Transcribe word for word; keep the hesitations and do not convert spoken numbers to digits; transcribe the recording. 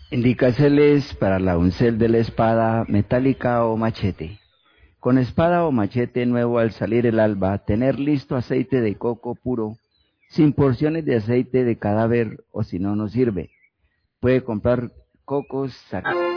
Indícaseles para la uncel de la espada metálica o machete. Con espada o machete nuevo al salir el alba, tener listo aceite de coco puro, sin porciones de aceite de cadáver o si no, no sirve. Puede comprar cocos sacados.